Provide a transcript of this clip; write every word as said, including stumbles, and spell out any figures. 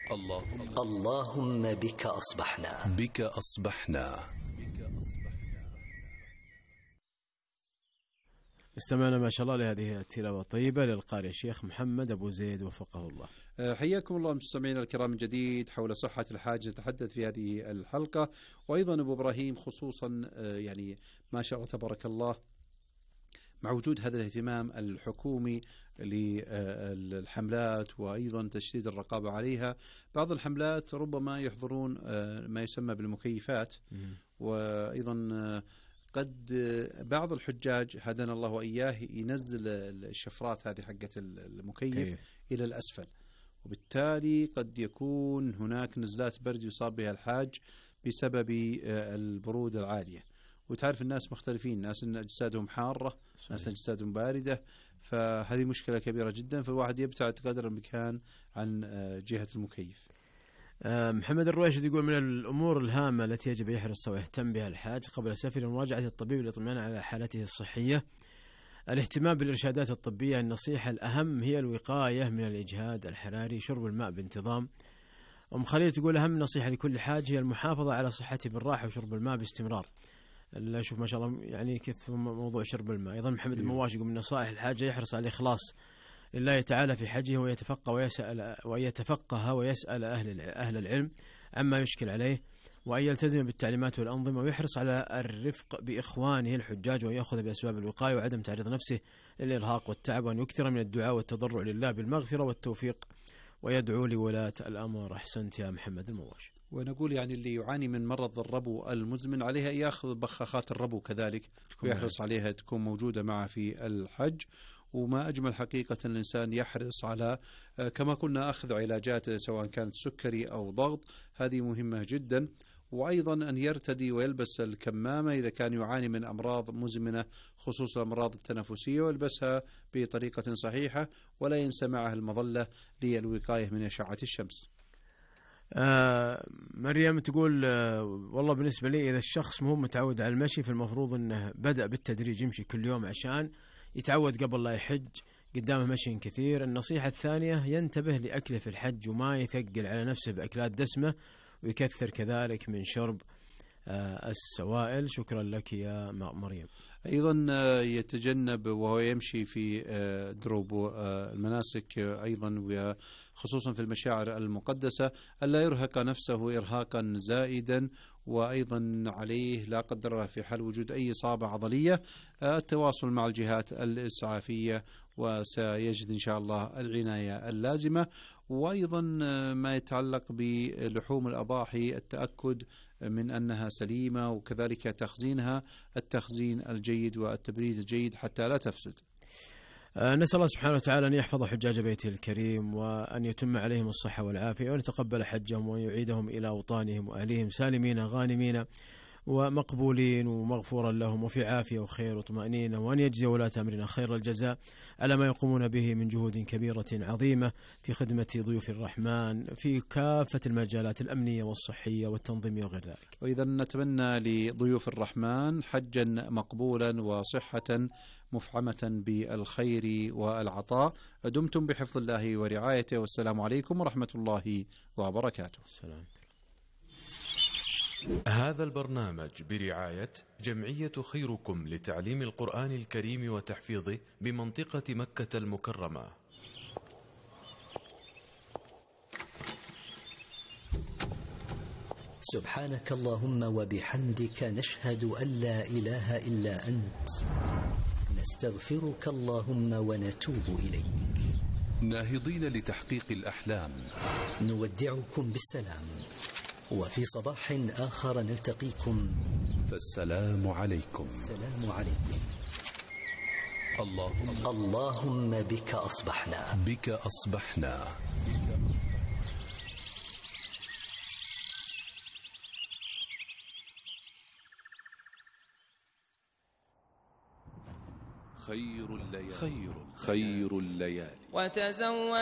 اللهم اللهم بك أصبحنا بك أصبحنا. استمعنا ما شاء الله لهذه التلاوة الطيبة للقارئ الشيخ محمد أبو زيد وفقه الله. حياكم الله مستمعينا الكرام من جديد حول صحة الحاج نتحدث في هذه الحلقة، وأيضا أبو إبراهيم خصوصا يعني ما شاء الله تبارك الله مع وجود هذا الاهتمام الحكومي للحملات وأيضا تشديد الرقابة عليها. بعض الحملات ربما يحضرون ما يسمى بالمكيفات، وأيضا قد بعض الحجاج هدانا الله وإياه ينزل الشفرات هذه حقة المكيف كيف. إلى الأسفل، وبالتالي قد يكون هناك نزلات برد يصاب بها الحاج بسبب البرودة العالية. وتعرف الناس مختلفين، ناس أجسادهم حارة، ناس أجسادهم باردة، فهذه مشكلة كبيرة جدا، فالواحد يبتعد قدر الإمكان عن جهة المكيف. محمد الرويشد يقول من الأمور الهامة التي يجب يحرص ويهتم بها الحاج قبل السفر مراجعة الطبيب للاطمئنان على حالته الصحية، الاهتمام بالإرشادات الطبية، النصيحة الأهم هي الوقاية من الإجهاد الحراري، شرب الماء بانتظام. أم خليل تقول أهم نصيحة لكل حاج هي المحافظة على صحته بالراحة وشرب الماء باستمرار. لا شوف ما شاء الله يعني كيف موضوع شرب الماء. أيضا محمد المواش يقول من نصائح الحاج يحرص على الإخلاص لله تعالى في حجه ويتفقه ويسأل ويتفقه ويسأل أهل أهل العلم عما يشكل عليه، وأن يلتزم بالتعليمات والأنظمة، ويحرص على الرفق بإخوانه الحجاج ويأخذ بأسباب الوقاية وعدم تعريض نفسه للإرهاق والتعب، وأن يكثر من الدعاء والتضرع لله بالمغفرة والتوفيق ويدعو لولاة الأمر. أحسنت يا محمد المواش. ونقول يعني اللي يعاني من مرض الربو المزمن عليها يأخذ بخاخات الربو كذلك ويحرص عليها تكون موجودة معه في الحج. وما أجمل حقيقة الإنسان يحرص على كما قلنا أخذ علاجاته سواء كانت سكري أو ضغط، هذه مهمة جدا. وأيضا أن يرتدي ويلبس الكمامة إذا كان يعاني من أمراض مزمنة خصوصا الأمراض التنفسية، ويلبسها بطريقة صحيحة، ولا ينسى معها المظلة للوقاية من أشعة الشمس. آه مريم تقول آه والله بالنسبة لي إذا الشخص مو متعود على المشي فالمفروض أنه بدأ بالتدريج يمشي كل يوم عشان يتعود قبل لا يحج، قدامه مشي كثير. النصيحة الثانية ينتبه لأكله في الحج وما يثقل على نفسه بأكلات دسمة، ويكثر كذلك من شرب آه السوائل. شكرا لك يا مريم. أيضا يتجنب وهو يمشي في دروب المناسك أيضا وخصوصا في المشاعر المقدسة ألا يرهق نفسه إرهاقا زائدا، وأيضا عليه لا قدر الله في حال وجود أي إصابة عضلية التواصل مع الجهات الإسعافية وسيجد إن شاء الله العناية اللازمة. وأيضا ما يتعلق بلحوم الأضاحي التأكد من أنها سليمة، وكذلك تخزينها التخزين الجيد والتبريد الجيد حتى لا تفسد. نسأل الله سبحانه وتعالى أن يحفظ حجاج بيته الكريم وأن يتم عليهم الصحة والعافية، وأن يتقبل حجهم ويعيدهم إلى أوطانهم وأهليهم سالمين غانمين ومقبولين ومغفورا لهم وفي عافية وخير وطمأنينة، وأن يجزي ولاة أمرنا خير الجزاء على ما يقومون به من جهود كبيرة عظيمة في خدمة ضيوف الرحمن في كافة المجالات الأمنية والصحية والتنظيمية وغير ذلك. وإذا نتمنى لضيوف الرحمن حجا مقبولا وصحة مفعمة بالخير والعطاء. دمتم بحفظ الله ورعايته، والسلام عليكم ورحمة الله وبركاته. السلام. هذا البرنامج برعاية جمعية خيركم لتعليم القرآن الكريم وتحفيظه بمنطقة مكة المكرمة. سبحانك اللهم وبحمدك نشهد أن لا إله إلا أنت، نستغفرك اللهم ونتوب إليك. ناهضين لتحقيق الأحلام نودعكم بالسلام، وفي صباح آخر نلتقيكم، فالسلام عليكم. السلام عليكم. اللهم اللهم بك أصبحنا بك أصبحنا. خير الليالي خير خير الليالي وتزود